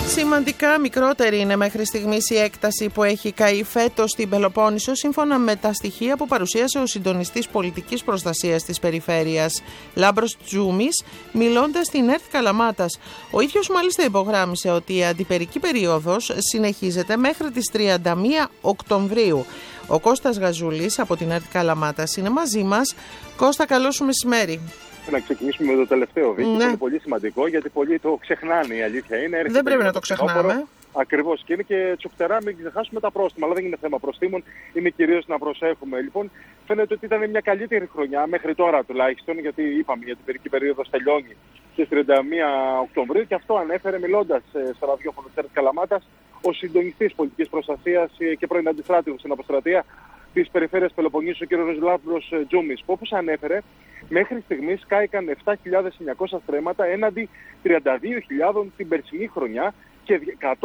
Σημαντικά μικρότερη είναι μέχρι στιγμής η έκταση που έχει καεί φέτος στην Πελοπόννησο, σύμφωνα με τα στοιχεία που παρουσίασε ο συντονιστής πολιτικής προστασίας της περιφέρειας, Λάμπρος Τζούμης, μιλώντας στην ΕΡΤ Καλαμάτας. Ο ίδιος μάλιστα υπογράμμισε ότι η αντιπερική περίοδος συνεχίζεται μέχρι τις 31 Οκτωβρίου. Ο Κώστας Γαζούλης από την ΕΡΤ Καλαμάτας είναι μαζί μας. Κώστα, καλό σου μεσημέρι. Να ξεκινήσουμε με το τελευταίο βίντεο, που είναι πολύ σημαντικό, γιατί πολλοί το ξεχνάνε, η αλήθεια είναι. Δεν πρέπει να το ξεχνάμε. Ακριβώς. Και είναι και τσουκτερά, μην ξεχάσουμε τα πρόστιμα. Αλλά δεν είναι θέμα προστίμων, είναι κυρίως να προσέχουμε. Λοιπόν, φαίνεται ότι ήταν μια καλύτερη χρονιά, μέχρι τώρα τουλάχιστον, γιατί είπαμε για την περική περίοδος τελειώνει στις 31 Οκτωβρίου, και αυτό ανέφερε, μιλώντας στο ραδιόφωνο της ΕΡΤ Καλαμάτας, ο συντονιστής πολιτικής προστασίας και πρώην αντιστράτηγος στην αποστρατεία της περιφέρειας Πελοποννήσου, ο κ. Λάμπρος Τζούμης, που όπως ανέφερε, μέχρι στιγμής κάηκαν 7.900 στρέμματα έναντι 32.000 την περσινή χρονιά και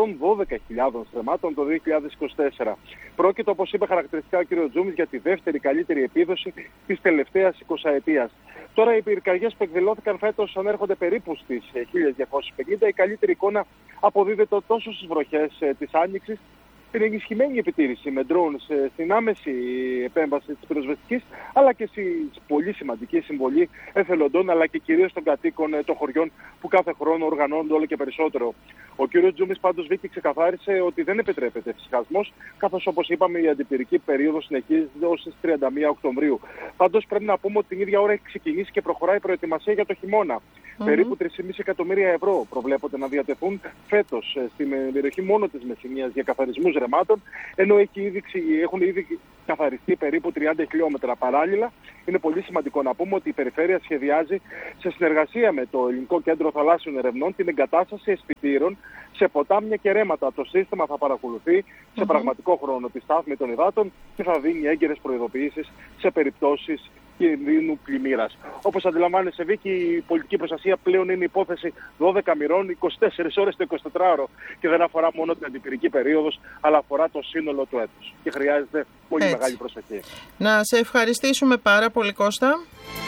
112.000 στρεμμάτων το 2024. Πρόκειται, όπως είπε χαρακτηριστικά ο κ. Τζούμης, για τη δεύτερη καλύτερη επίδοση της τελευταίας 20ετίας. Τώρα οι πυρκαγιές που εκδηλώθηκαν φέτος ανέρχονται περίπου στις 1.250. Η καλύτερη εικόνα αποδίδεται τόσο στις βροχές της Άνοιξης, την ενισχυμένη επιτήρηση με drones, στην άμεση επέμβαση της πυροσβεστικής, αλλά και στη πολύ σημαντική συμβολή εθελοντών, αλλά και κυρίως των κατοίκων των χωριών που κάθε χρόνο οργανώνονται όλο και περισσότερο. Ο κ. Τζούμης πάντως ξεκαθάρισε ότι δεν επιτρέπεται φυσικασμός, καθώς όπως είπαμε η αντιπυρική περίοδος συνεχίζεται ως τις 31 Οκτωβρίου. Πάντως πρέπει να πούμε ότι την ίδια ώρα έχει ξεκινήσει και προχωράει η προετοιμασία για το χειμώνα. Περίπου 3,5 εκατομμύρια ευρώ προβλέπονται να διατεθούν φέτος στην περιοχή μόνο της Μεσσηνίας για καθαρισμούς ρεμάτων, ενώ έχουν ήδη καθαριστεί περίπου 30 χιλιόμετρα παράλληλα. Είναι πολύ σημαντικό να πούμε ότι η περιφέρεια σχεδιάζει, σε συνεργασία με το Ελληνικό Κέντρο Θαλάσσιων Ερευνών, την εγκατάσταση αισθητήρων σε ποτάμια και ρέματα. Το σύστημα θα παρακολουθεί σε πραγματικό χρόνο τη στάθμη των υδάτων και θα δίνει έγκαιρες προειδοποιήσεις σε περιπτώσεις κινδύνου πλημμύρας. Όπως αντιλαμβάνεσαι, Βίκη, η πολιτική προστασία πλέον είναι υπόθεση 12 μοιρών, 24 ώρες το 24ωρο, και δεν αφορά μόνο την αντιπυρική περίοδος, αλλά αφορά το σύνολο του έτους. Και χρειάζεται πολύ μεγάλη προσοχή. Να σε ευχαριστήσουμε πάρα πολύ, Κώστα.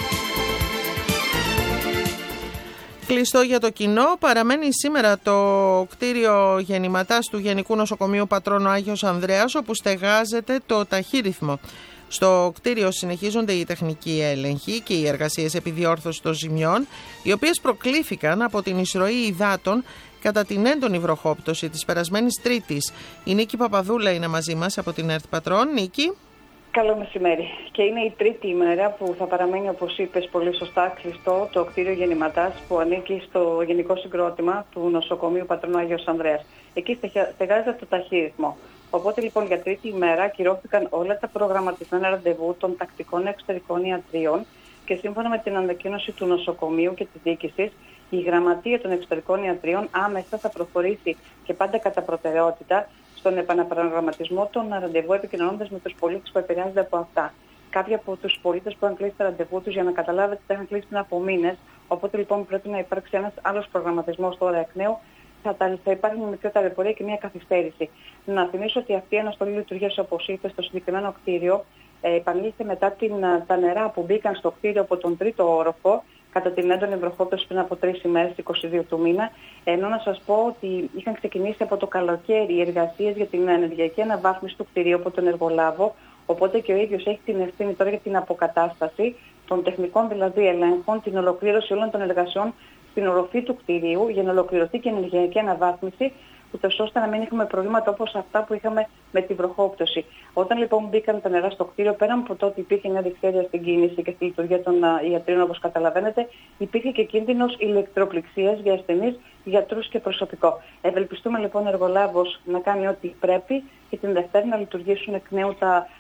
Κλειστό για το κοινό παραμένει σήμερα το κτίριο γεννηματάς του Γενικού Νοσοκομείου Πατρών Άγιος Ανδρέας, όπου στεγάζεται το ταχύρυθμο. Στο κτίριο συνεχίζονται οι τεχνικοί έλεγχοι και οι εργασίες επιδιόρθωσης των ζημιών, οι οποίες προκλήθηκαν από την εισρωή υδάτων κατά την έντονη βροχόπτωση της περασμένης Τρίτης. Η Νίκη Παπαδούλα είναι μαζί μας από την ΕΡΤ Πατρών. Νίκη. Καλό μεσημέρι. Και είναι η τρίτη ημέρα που θα παραμένει, όπως είπες πολύ σωστά, κλειστό το κτίριο γεννηματάς που ανήκει στο γενικό συγκρότημα του νοσοκομείου Πατρών Άγιος Ανδρέας. Εκεί στεγάζεται το ταχύρυθμο. Οπότε λοιπόν για τρίτη ημέρα ακυρώθηκαν όλα τα προγραμματισμένα ραντεβού των τακτικών εξωτερικών ιατρίων και σύμφωνα με την ανακοίνωση του νοσοκομείου και της διοίκησης, η γραμματεία των εξωτερικών ιατρίων άμεσα θα προχωρήσει και πάντα κατά προτεραιότητα στον επαναπρογραμματισμό των ραντεβού, επικοινωνώντας με τους πολίτες που επηρεάζονται από αυτά. Κάποιοι από τους πολίτες που έχουν κλείσει τα ραντεβού τους, για να καταλάβετε, τα είχαν κλείσει πριν από μήνες. Οπότε λοιπόν πρέπει να υπάρξει ένας άλλος προγραμματισμός τώρα εκ νέου. Θα υπάρχει μια μικρή ταλαιπωρία και μια καθυστέρηση. Να θυμίσω ότι αυτή η αναστολή λειτουργίας, όπως είπε, στο συγκεκριμένο κτίριο επανήλθε μετά τα νερά που μπήκαν στο κτίριο από τον τρίτο όροφο κατά την έντονη βροχόπτωση πριν από 3 ημέρες, 22 του μήνα. Ενώ να σας πω ότι είχαν ξεκινήσει από το καλοκαίρι οι εργασίες για την ενεργειακή αναβάθμιση του κτιρίου από τον εργολάβο. Οπότε και ο ίδιος έχει την ευθύνη τώρα για την αποκατάσταση των τεχνικών δηλαδή ελέγχων, την ολοκλήρωση όλων των εργασιών στην οροφή του κτηρίου για να ολοκληρωθεί και η ενεργειακή αναβάθμιση, ούτως ώστε να μην έχουμε προβλήματα όπως αυτά που είχαμε με τη βροχόπτωση. Όταν λοιπόν μπήκαν τα νερά στο κτίριο, πέραν από το ότι υπήρχε μια δυσχέρεια στην κίνηση και στη λειτουργία των ιατρίων, όπως καταλαβαίνετε, υπήρχε και κίνδυνος ηλεκτροπληξίας για ασθενείς, γιατρούς και προσωπικό. Ευελπιστούμε λοιπόν ο εργολάβος να κάνει ό,τι πρέπει και την Δευτέρα να λειτουργήσουν εκ νέου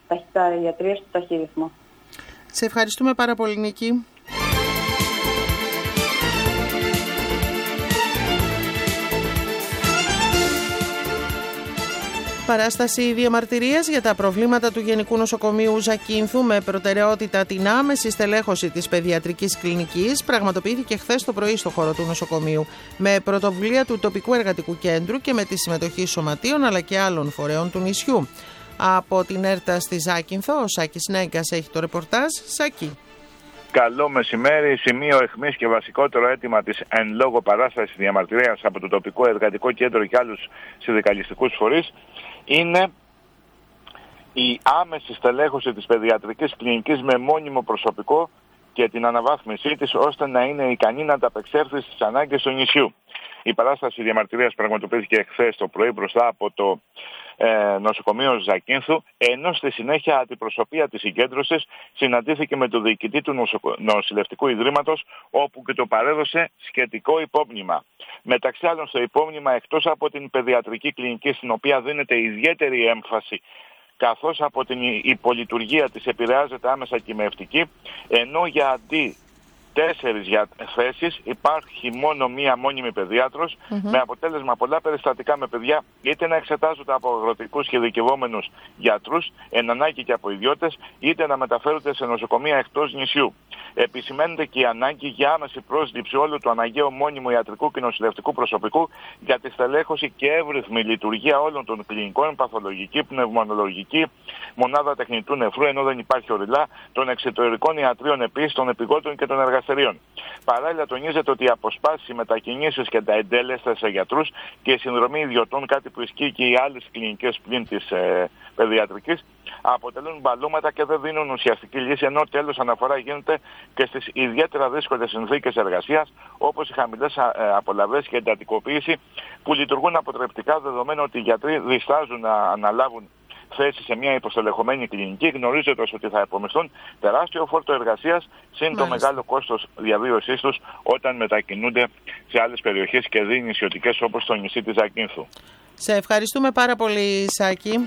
τα ιατρεία στο ταχύρυθμο. Σε ευχαριστούμε πάρα πολύ, Νίκη. Παράσταση διαμαρτυρίας για τα προβλήματα του Γενικού Νοσοκομείου Ζακίνθου με προτεραιότητα την άμεση στελέχωση της παιδιατρικής κλινικής πραγματοποιήθηκε χθες το πρωί στο χώρο του νοσοκομείου με πρωτοβουλία του τοπικού εργατικού κέντρου και με τη συμμετοχή σωματείων αλλά και άλλων φορέων του νησιού. Από την ΕΡΤΑ στη Ζάκυνθο, ο Σάκης Νέγκας έχει το ρεπορτάζ. Σάκη. Καλό μεσημέρι. Σημείο αιχμής και βασικότερο αίτημα της εν λόγω παράστασης διαμαρτυρίας από το τοπικό εργατικό κέντρο και άλλους συνδικαλιστικούς φορείς είναι η άμεση στελέχωση της παιδιατρικής κλινικής με μόνιμο προσωπικό και την αναβάθμισή της ώστε να είναι ικανή να ανταπεξέλθει στις ανάγκες του νησιού. Η παράσταση διαμαρτυρίας πραγματοποιήθηκε εχθές το πρωί μπροστά από το νοσοκομείο Ζακίνθου, ενώ στη συνέχεια αντιπροσωπεία της συγκέντρωσης συναντήθηκε με τον διοικητή του νοσηλευτικού ιδρύματος, όπου και το παρέδωσε σχετικό υπόμνημα. Μεταξύ άλλων, στο υπόμνημα, εκτός από την παιδιατρική κλινική, στην οποία δίνεται ιδιαίτερη έμφαση, καθώς από την υπολειτουργία της επηρεάζεται άμεσα και η μευτική, ενώ για αντί 4 θέσεις υπάρχει μόνο μία μόνιμη παιδίατρος, με αποτέλεσμα πολλά περιστατικά με παιδιά είτε να εξετάζονται από αγροτικούς και ειδικευόμενους γιατρούς, εν ανάγκη και από ιδιώτες, είτε να μεταφέρονται σε νοσοκομεία εκτός νησιού. Επισημαίνεται και η ανάγκη για άμεση πρόσληψη όλου του αναγκαίου μόνιμου ιατρικού και νοσηλευτικού προσωπικού για τη στελέχωση και εύρυθμη λειτουργία όλων των κλινικών, παθολογική, πνευμονολογική, μονάδα τεχνητού νεφρού, ενώ δεν υπάρχει οριλά, των εξωτερικών ιατρίων επίσης, των επιγόντων και των εργαστηρίων. Παράλληλα, τονίζεται ότι οι αποσπάσεις, οι μετακινήσεις και τα εντέλεστα σε γιατρούς και η συνδρομή ιδιωτών, κάτι που ισχύει και οι άλλες κλινικές πλην της παιδιατρικής, αποτελούν μπαλώματα και δεν δίνουν ουσιαστική λύση, ενώ τέλος αναφορά γίνεται και στις ιδιαίτερα δύσκολες συνθήκες εργασίας, όπως οι χαμηλές απολαβές και εντατικοποίηση που λειτουργούν αποτρεπτικά, δεδομένου ότι οι γιατροί διστάζουν να αναλάβουν θέση σε μια υποστελεχωμένη κλινική, γνωρίζοντας ότι θα υπομισθούν τεράστιο φόρτο εργασίας, συν το μεγάλο κόστος διαβίωσής τους όταν μετακινούνται σε άλλες περιοχές και νησιωτικές όπως το νησί της Ζακίνθου. Σε ευχαριστούμε πάρα πολύ, Σάκη.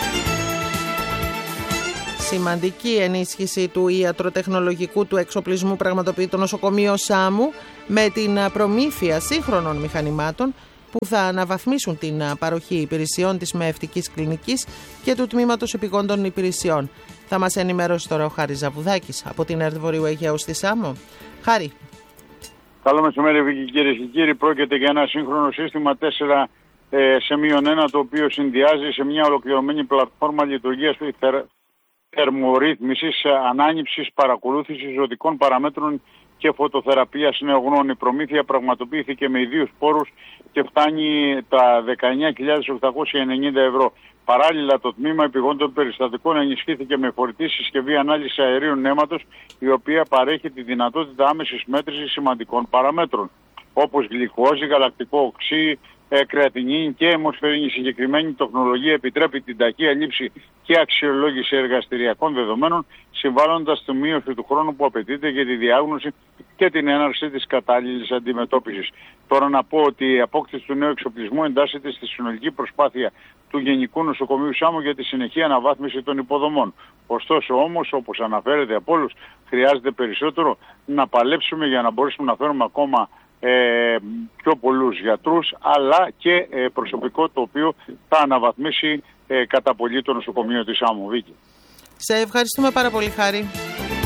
Σημαντική ενίσχυση του ιατροτεχνολογικού του εξοπλισμού πραγματοποιεί το νοσοκομείο Σάμου με την προμήθεια σύγχρονων μηχανημάτων που θα αναβαθμίσουν την παροχή υπηρεσιών της μεευτικής κλινικής και του τμήματος επιγόντων υπηρεσιών. Θα μας ενημερώσει τώρα ο Χάρης Ζαβουδάκης από την ΕΡΤ Βορείου Αιγαίου στη Σάμο. Χάρη. Καλό μεσημέρι, Βίκη, κυρίες και κύριοι. Πρόκειται για ένα σύγχρονο σύστημα 4/1, το οποίο συνδυάζει σε μια ολοκληρωμένη πλατφόρμα λειτουργίας θερμορύθμισης, ανάνυψης, παρακολούθησης ζωτικών παραμέτρων και φωτοθεραπείας νεογνών. Η προμήθεια πραγματοποιήθηκε με ιδίους πόρους και φτάνει τα 19.890 ευρώ. Παράλληλα, το τμήμα επιγόντων περιστατικών ενισχύθηκε με φορητή συσκευή ανάλυσης αερίων αίματος, η οποία παρέχει τη δυνατότητα άμεσης μέτρησης σημαντικών παραμέτρων, όπως γλυκόζη, γαλακτικό οξύ, κρεατινίνη και αιμοσφαιρίνη. Η συγκεκριμένη τεχνολογία επιτρέπει την ταχεία λήψη και αξιολόγηση εργαστηριακών δεδομένων, συμβάλλοντας στη μείωση του χρόνου που απαιτείται για τη διάγνωση και την έναρξη της κατάλληλης αντιμετώπισης. Τώρα να πω ότι η απόκτηση του νέου εξοπλισμού εντάσσεται στη συνολική προσπάθεια του Γενικού Νοσοκομείου Σάμου για τη συνεχή αναβάθμιση των υποδομών. Ωστόσο όμως, όπως αναφέρεται από όλους, χρειάζεται περισσότερο να παλέψουμε για να μπορέσουμε να φέρουμε ακόμα πιο πολλούς γιατρούς, αλλά και προσωπικό το οποίο θα αναβαθμίσει κατά πολύ το νοσοκομείο της Σάμου. Βίκη. Σε ευχαριστούμε πάρα πολύ, Χάρη.